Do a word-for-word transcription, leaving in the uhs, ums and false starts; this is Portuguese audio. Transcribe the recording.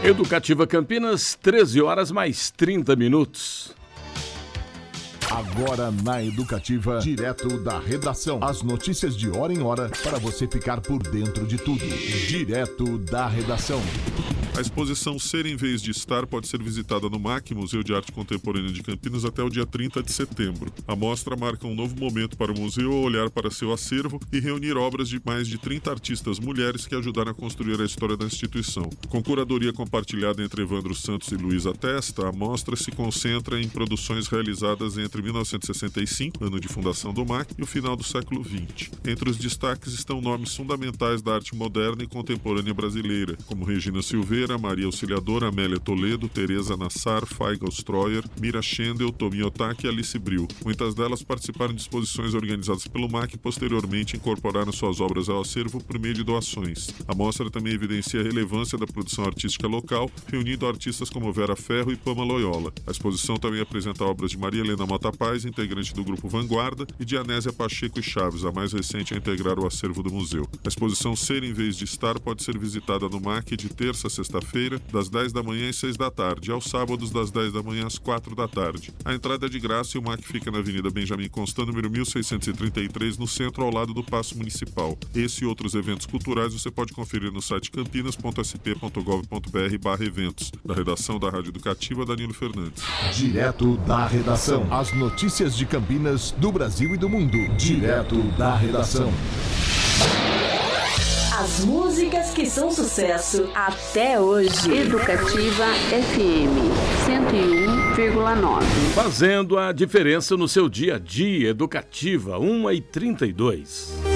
Educativa Campinas, treze horas mais trinta minutos. Agora na Educativa, direto da redação. As notícias de hora em hora para você ficar por dentro de tudo. Direto da redação. A exposição Ser em Vez de Estar pode ser visitada no M A C, Museu de Arte Contemporânea de Campinas, até o dia trinta de setembro. A mostra marca um novo momento para o museu ao olhar para seu acervo e reunir obras de mais de trinta artistas mulheres que ajudaram a construir a história da instituição. Com curadoria compartilhada entre Evandro Santos e Luísa Testa, a mostra se concentra em produções realizadas entre mil novecentos e sessenta e cinco, ano de fundação do M A C, e o final do século vinte. Entre os destaques estão nomes fundamentais da arte moderna e contemporânea brasileira, como Regina Silveira, Maria Auxiliadora, Amélia Toledo, Teresa Nassar, Faiga Stroyer, Mira Schendel, Tomi Otaki e Alice Bril. Muitas delas participaram de exposições organizadas pelo M A C e posteriormente incorporaram suas obras ao acervo por meio de doações. A mostra também evidencia a relevância da produção artística local, reunindo artistas como Vera Ferro e Pama Loyola. A exposição também apresenta obras de Maria Helena Mota Paz, integrante do grupo Vanguarda, e de Anésia Pacheco e Chaves, a mais recente a integrar o acervo do museu. A exposição Ser em Vez de Estar pode ser visitada no M A C de terça a sexta-feira, das dez da manhã às seis da tarde, e aos sábados das dez da manhã às quatro da tarde. A entrada é de graça e o M A C fica na Avenida Benjamin Constant, número mil seiscentos e trinta e três, no centro, ao lado do Paço Municipal. Esse e outros eventos culturais você pode conferir no site campinas ponto s p ponto gov ponto b r barra eventos. Da redação da Rádio Educativa, Danilo Fernandes. Direto da redação. As notícias de Campinas, do Brasil e do mundo. Direto da redação. As músicas que são sucesso até hoje. Educativa F M cento e um vírgula nove. Fazendo a diferença no seu dia a dia. Educativa, uma e trinta e dois.